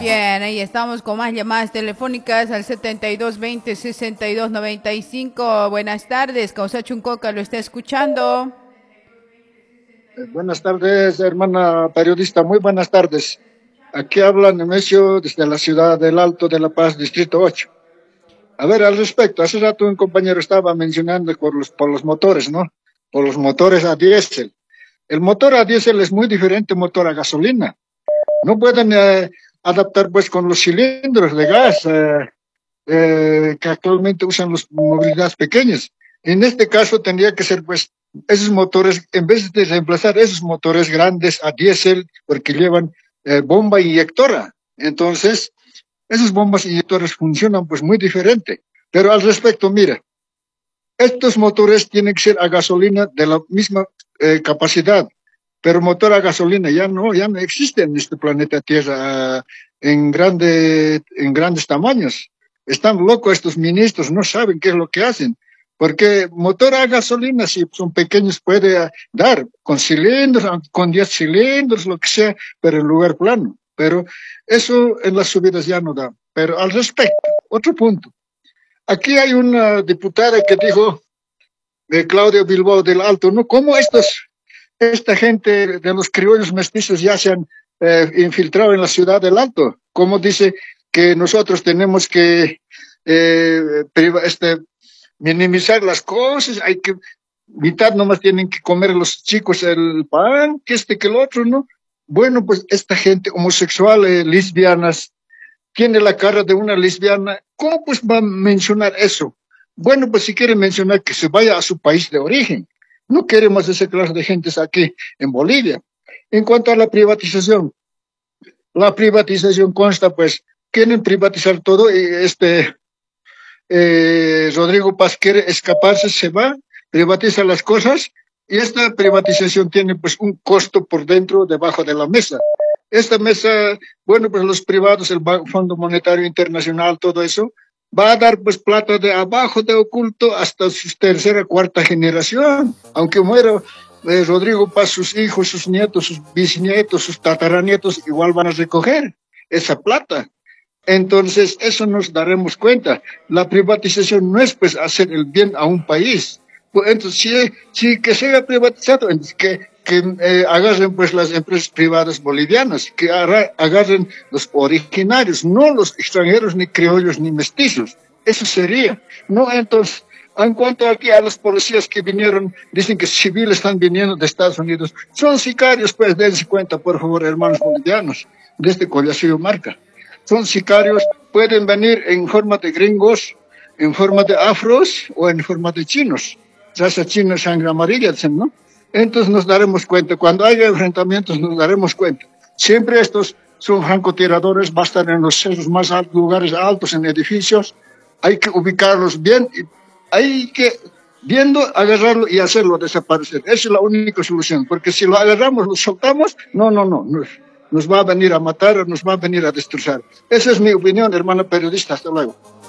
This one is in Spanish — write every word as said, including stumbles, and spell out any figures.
Bien, ahí estamos con más llamadas telefónicas al setenta y dos veinte, sesenta y dos noventa y cinco. Buenas tardes, Causa Chuncoca lo está escuchando. Eh, buenas tardes, hermana periodista, muy buenas tardes. Aquí habla Nemesio desde la ciudad del Alto de La Paz, Distrito ocho. A ver, al respecto, hace rato un compañero estaba mencionando por los, por los motores, ¿no? Por los motores a diésel. El motor a diésel es muy diferente al motor a gasolina. No pueden eh, adaptar pues con los cilindros de gas eh, eh, que actualmente usan las movilidades pequeñas. En este caso tendría que ser pues esos motores, en vez de reemplazar esos motores grandes a diésel, porque llevan eh, bomba inyectora. Entonces, esas bombas inyectoras funcionan pues muy diferente. Pero al respecto, mira, estos motores tienen que ser a gasolina de la misma eh, capacidad, pero motor a gasolina ya no, ya no existe en este planeta Tierra uh, en, grande, en grandes tamaños. Están locos estos ministros, no saben qué es lo que hacen. Porque motor a gasolina, si son pequeños, puede uh, dar con cilindros, con diez cilindros, lo que sea, pero en lugar plano. Pero eso en las subidas ya no da. Pero al respecto, otro punto. Aquí hay una diputada que dijo, de Claudia Bilbao del Alto, ¿no? ¿Cómo estos, esta gente de los criollos mestizos ya se han eh, infiltrado en la ciudad del Alto? ¿Cómo dice que nosotros tenemos que eh, este, minimizar las cosas? Hay que, mitad nomás tienen que comer los chicos el pan, que este, que el otro, ¿no? Bueno, pues esta gente homosexual, eh, lesbianas, tiene la cara de una lesbiana, ¿cómo pues va a mencionar eso? Bueno, pues si quiere mencionar que se vaya a su país de origen. No queremos esa clase de gentes aquí en Bolivia. En cuanto a la privatización, la privatización consta, pues, quieren privatizar todo y este eh, Rodrigo Paz quiere escaparse, se va, privatiza las cosas y esta privatización tiene pues un costo por dentro, debajo de la mesa. Esta mesa, bueno, pues los privados, el Fondo Monetario Internacional, todo eso, va a dar pues plata de abajo, de oculto, hasta su tercera, cuarta generación. Aunque muera eh, Rodrigo Paz, sus hijos, sus nietos, sus bisnietos, sus tataranietos, igual van a recoger esa plata. Entonces, eso nos daremos cuenta. La privatización no es pues hacer el bien a un país. Pues, entonces, si, si que sea privatizado, entonces, que que eh, agarren pues las empresas privadas bolivianas, que agarren los originarios, no los extranjeros, ni criollos, ni mestizos. Eso sería. No, entonces, en cuanto aquí a los policías que vinieron, dicen que civiles están viniendo de Estados Unidos, son sicarios, pues dense cuenta, por favor, hermanos bolivianos, desde Collasuyo Marca. Son sicarios, pueden venir en forma de gringos, en forma de afros o en forma de chinos. Raza china, sangre amarilla, dicen, ¿no? Entonces nos daremos cuenta, cuando haya enfrentamientos nos daremos cuenta. Siempre estos son francotiradores, bastan en los cerros más altos, lugares altos, en edificios, hay que ubicarlos bien, y hay que, viendo, agarrarlo y hacerlo desaparecer. Esa es la única solución, porque si lo agarramos, lo soltamos, no, no, no, nos, nos va a venir a matar, nos va a venir a destrozar. Esa es mi opinión, hermano periodista, hasta luego.